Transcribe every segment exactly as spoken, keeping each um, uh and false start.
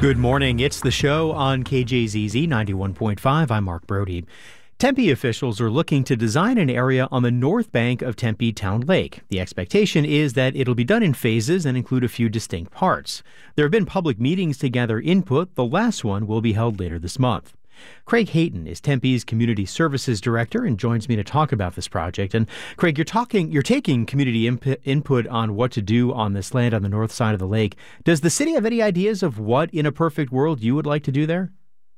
Good morning. It's The Show on K J Z Z ninety-one point five. I'm Mark Brody. Tempe officials are looking to design an area on the north bank of Tempe Town Lake. The expectation is that it'll be done in phases and include a few distinct parts. There have been public meetings to gather input. The last one will be held later this month. Craig Hayton is Tempe's Community Services Director and joins me to talk about this project. And Craig, you're talking, you're taking community imp- input on what to do on this land on the north side of the lake. Does the city have any ideas of what, in a perfect world, you would like to do there?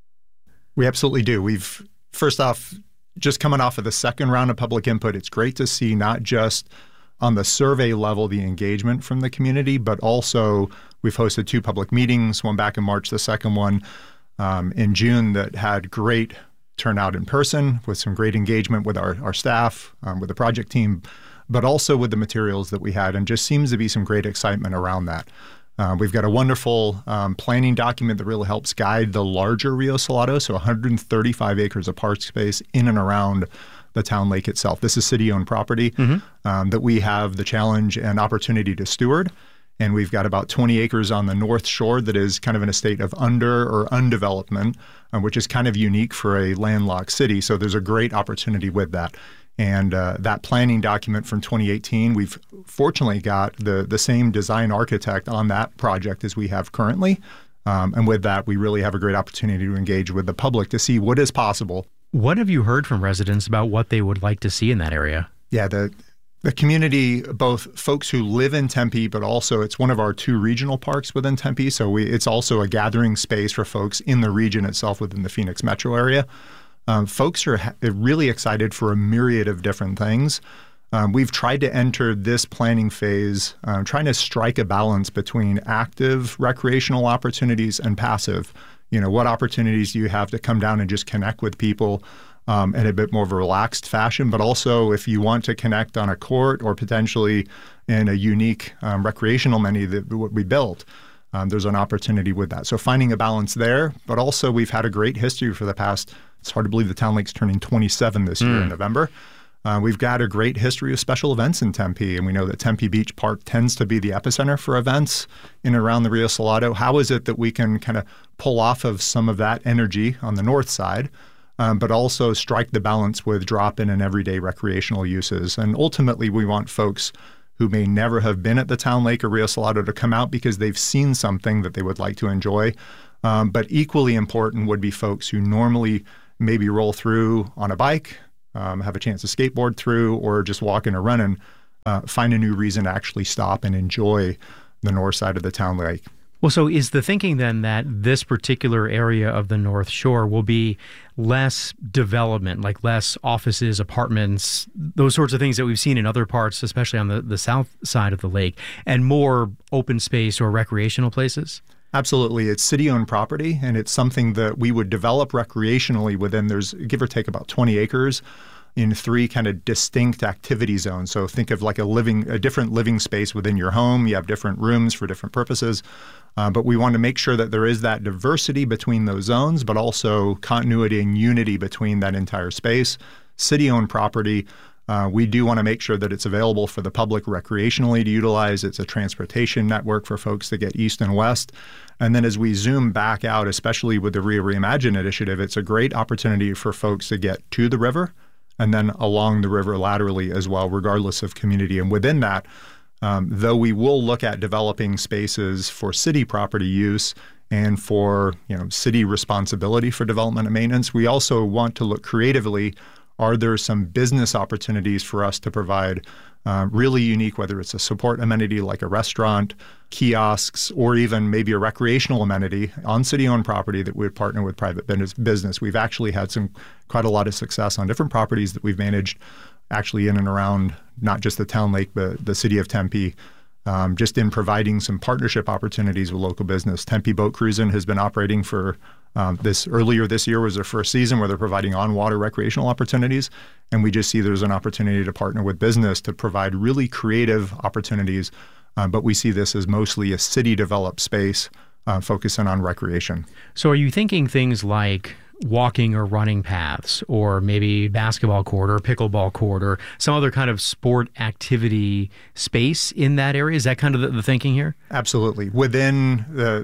We absolutely do. We've, first off, just coming off of the second round of public input, it's great to see not just on the survey level the engagement from the community, but also we've hosted two public meetings, one back in March, the second one Um, in June, that had great turnout in person with some great engagement with our, our staff, um, with the project team, but also with the materials that we had, and just seems to be some great excitement around that. Uh, we've got a wonderful um, planning document that really helps guide the larger Rio Salado, so one hundred thirty-five acres of park space in and around the town lake itself. This is city-owned property mm-hmm. um, that we have the challenge and opportunity to steward. And we've got about twenty acres on the north shore that is kind of in a state of under or undevelopment, uh, which is kind of unique for a landlocked city. So there's a great opportunity with that. And uh, that planning document from twenty eighteen, we've fortunately got the, the same design architect on that project as we have currently. Um, and with that, we really have a great opportunity to engage with the public to see what is possible. What have you heard from residents about what they would like to see in that area? Yeah, the The community, both folks who live in Tempe, but also it's one of our two regional parks within Tempe. So we, it's also a gathering space for folks in the region itself within the Phoenix metro area. Um, folks are ha- really excited for a myriad of different things. Um, we've tried to enter this planning phase, um, trying to strike a balance between active recreational opportunities and passive. You know, what opportunities do you have to come down and just connect with people Um, in a bit more of a relaxed fashion, but also if you want to connect on a court or potentially in a unique um, recreational amenity that we built, um, there's an opportunity with that. So finding a balance there, but also we've had a great history for the past, it's hard to believe the Town Lake's turning twenty-seven this year mm. in November. Uh, we've got a great history of special events in Tempe, and we know that Tempe Beach Park tends to be the epicenter for events in and around the Rio Salado. How is it that we can kind of pull off of some of that energy on the north side, Um, but also strike the balance with drop-in and everyday recreational uses? And ultimately, we want folks who may never have been at the Town Lake or Rio Salado to come out because they've seen something that they would like to enjoy. Um, but equally important would be folks who normally maybe roll through on a bike, um, have a chance to skateboard through, or just walking or running, uh, find a new reason to actually stop and enjoy the north side of the Town Lake. Well, so is the thinking then that this particular area of the North Shore will be less development, like less offices, apartments, those sorts of things that we've seen in other parts, especially on the, the south side of the lake, and more open space or recreational places? Absolutely. It's city-owned property, and it's something that we would develop recreationally within, there's give or take about twenty acres in three kind of distinct activity zones. So think of like a living, a different living space within your home. You have different rooms for different purposes. Uh, but we want to make sure that there is that diversity between those zones, but also continuity and unity between that entire space. City-owned property, uh, we do want to make sure that it's available for the public recreationally to utilize. It's a transportation network for folks that get east and west. And then as we zoom back out, especially with the Rio Reimagine initiative, it's a great opportunity for folks to get to the river and then along the river laterally as well, regardless of community. And within that, um, though we will look at developing spaces for city property use and for, you know, city responsibility for development and maintenance, we also want to look creatively. Are there some business opportunities for us to provide uh, really unique, whether it's a support amenity like a restaurant, kiosks, or even maybe a recreational amenity on city-owned property that we would partner with private business? We've actually had some quite a lot of success on different properties that we've managed actually in and around not just the Town Lake, but the city of Tempe, um, just in providing some partnership opportunities with local business. Tempe Boat Cruising has been operating for um, this earlier this year was their first season where they're providing on-water recreational opportunities. And we just see there's an opportunity to partner with business to provide really creative opportunities. Uh, but we see this as mostly a city-developed space uh, focusing on recreation. So are you thinking things like walking or running paths, or maybe basketball court or pickleball court or some other kind of sport activity space in that area? Is that kind of the, the thinking here? Absolutely. Within the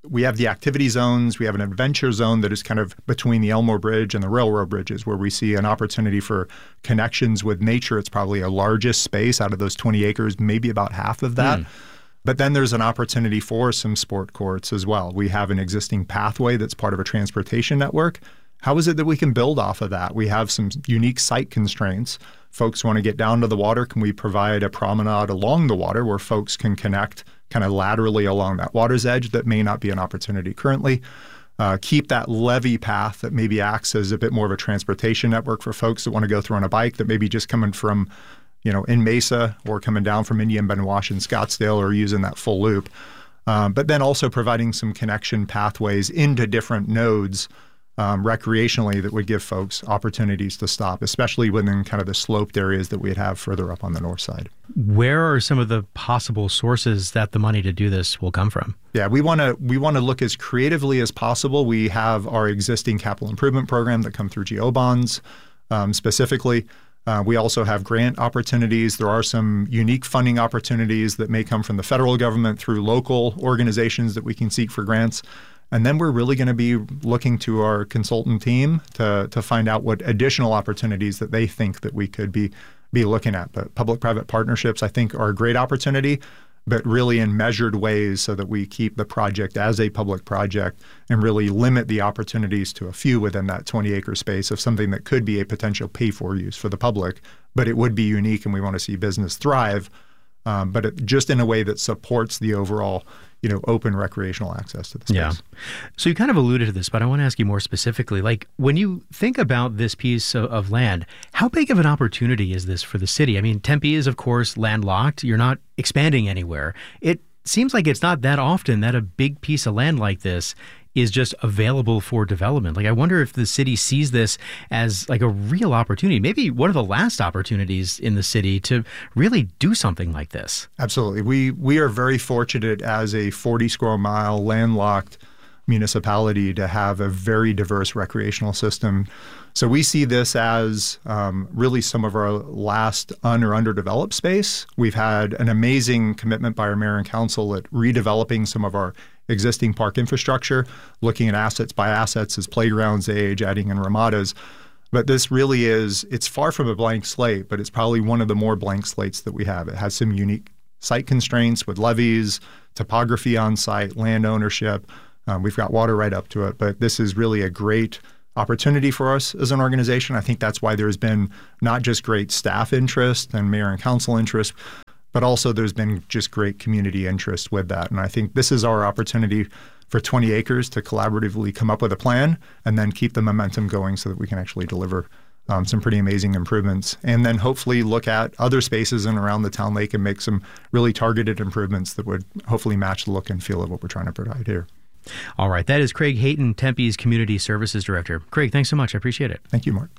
we have the activity zones. We have an adventure zone that is kind of between the Elmore Bridge and the railroad bridges, where we see an opportunity for connections with nature. It's probably a largest space out of those twenty acres, maybe about half of that. Mm. But then there's an opportunity for some sport courts as well. We have an existing pathway that's part of a transportation network. How is it that we can build off of that? We have some unique site constraints. Folks want to get down to the water. Can we provide a promenade along the water where folks can connect kind of laterally along that water's edge? That may not be an opportunity currently. Uh, keep that levee path that maybe acts as a bit more of a transportation network for folks that want to go through on a bike that may be just coming from, you know, in Mesa or coming down from Indian Bend Wash in Scottsdale or using that full loop. Um, but then also providing some connection pathways into different nodes Um, recreationally that would give folks opportunities to stop, especially within kind of the sloped areas that we'd have further up on the north side. Where are some of the possible sources that the money to do this will come from? Yeah, we want to we want to look as creatively as possible. We have our existing capital improvement program that come through G O bonds um, specifically. Uh, we also have grant opportunities. There are some unique funding opportunities that may come from the federal government through local organizations that we can seek for grants. And then we're really going to be looking to our consultant team to to find out what additional opportunities that they think that we could be be looking at. But public-private partnerships, I think, are a great opportunity, but really in measured ways so that we keep the project as a public project and really limit the opportunities to a few within that twenty-acre space of something that could be a potential pay-for use for the public, but it would be unique and we want to see business thrive, um, but it, just in a way that supports the overall you know, open recreational access to the space. Yeah. So you kind of alluded to this, but I want to ask you more specifically, like when you think about this piece of, of land, how big of an opportunity is this for the city? I mean, Tempe is, of course, landlocked. You're not expanding anywhere. It seems like it's not that often that a big piece of land like this is just available for development. Like, I wonder if the city sees this as like a real opportunity, maybe one of the last opportunities in the city to really do something like this. Absolutely. We we are very fortunate as a forty square mile landlocked municipality to have a very diverse recreational system. So we see this as um, really some of our last un or underdeveloped space. We've had an amazing commitment by our mayor and council at redeveloping some of our existing park infrastructure, looking at assets by assets as playgrounds age, adding in ramadas. But this really is, it's far from a blank slate, but it's probably one of the more blank slates that we have. It has some unique site constraints with levees, topography on site, land ownership. Um, we've got water right up to it, but this is really a great opportunity for us as an organization. I think that's why there's been not just great staff interest and mayor and council interest, but also there's been just great community interest with that. And I think this is our opportunity for twenty acres to collaboratively come up with a plan and then keep the momentum going so that we can actually deliver um, some pretty amazing improvements. And then hopefully look at other spaces in and around the town lake and make some really targeted improvements that would hopefully match the look and feel of what we're trying to provide here. All right. That is Craig Hayton, Tempe's Community Services Director. Craig, thanks so much. I appreciate it. Thank you, Mark.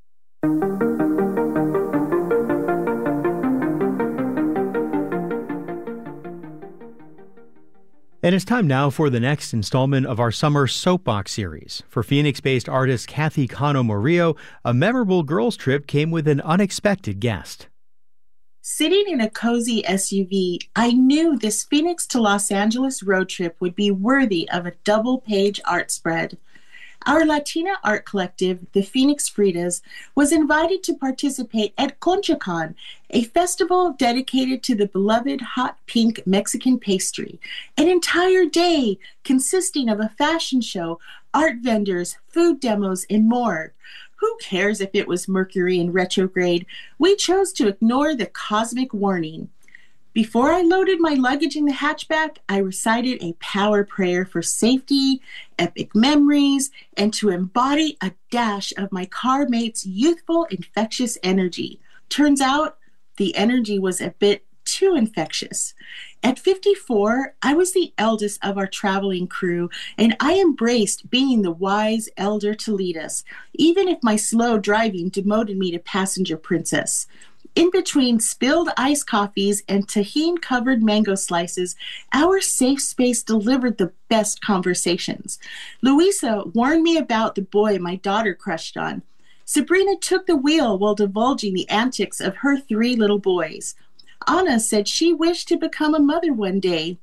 And it's time now for the next installment of our summer soapbox series. For Phoenix-based artist Kathy Cano Murillo, a memorable girls' trip came with an unexpected guest. Sitting in a cozy S U V, I knew this Phoenix to Los Angeles road trip would be worthy of a double-page art spread. Our Latina art collective, the Phoenix Fridas, was invited to participate at ConchaCon, a festival dedicated to the beloved hot pink Mexican pastry, an entire day consisting of a fashion show, art vendors, food demos, and more. Who cares if it was Mercury in retrograde? We chose to ignore the cosmic warning. Before I loaded my luggage in the hatchback, I recited a power prayer for safety, epic memories, and to embody a dash of my car mate's youthful, infectious energy. Turns out, the energy was a bit too infectious. At fifty-four, I was the eldest of our traveling crew, and I embraced being the wise elder to lead us, even if my slow driving demoted me to passenger princess. In between spilled iced coffees and tahine-covered mango slices, our safe space delivered the best conversations. Louisa warned me about the boy my daughter crushed on. Sabrina took the wheel while divulging the antics of her three little boys. Anna said she wished to become a mother one day.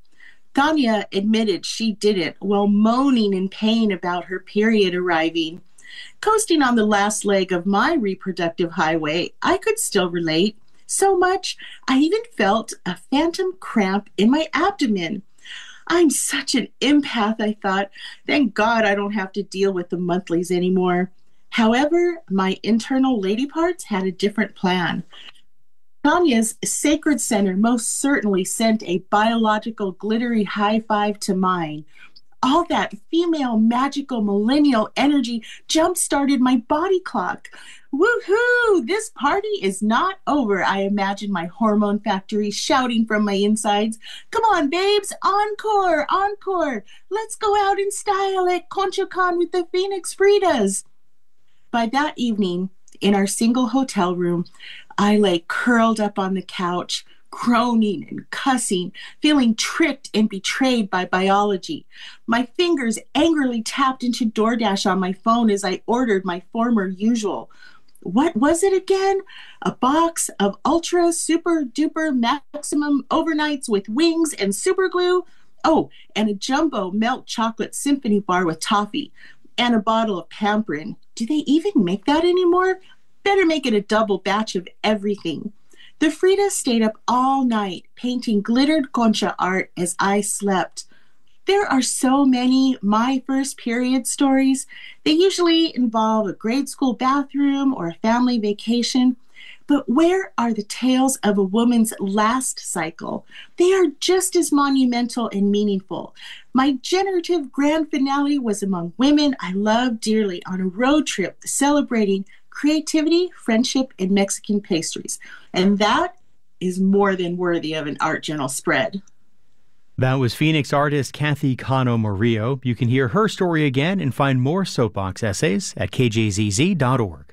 Tanya admitted she didn't while moaning in pain about her period arriving. Coasting on the last leg of my reproductive highway, I could still relate. So much, I even felt a phantom cramp in my abdomen. I'm such an empath, I thought. Thank God I don't have to deal with the monthlies anymore. However, my internal lady parts had a different plan. Tanya's Sacred Center most certainly sent a biological glittery high five to mine. All that female magical millennial energy jump-started my body clock. Woohoo! This party is not over, I imagine my hormone factory shouting from my insides. Come on, babes, encore, encore. Let's go out in style at ConchaCon with the Phoenix Fridas. By that evening, in our single hotel room, I lay curled up on the couch, groaning and cussing, feeling tricked and betrayed by biology. My fingers angrily tapped into DoorDash on my phone as I ordered my former usual. What was it again? A box of ultra super duper maximum overnights with wings and super glue? Oh, and a jumbo milk chocolate symphony bar with toffee, and a bottle of Pamprin. Do they even make that anymore? Better make it a double batch of everything. The Fridas stayed up all night painting glittered concha art as I slept. There are so many my first period stories. They usually involve a grade school bathroom or a family vacation. But where are the tales of a woman's last cycle? They are just as monumental and meaningful. My generative grand finale was among women I love dearly on a road trip celebrating creativity, friendship, and Mexican pastries. And that is more than worthy of an Art Journal spread. That was Phoenix artist Kathy Cano Murillo. You can hear her story again and find more Soapbox essays at K J Z Z dot org.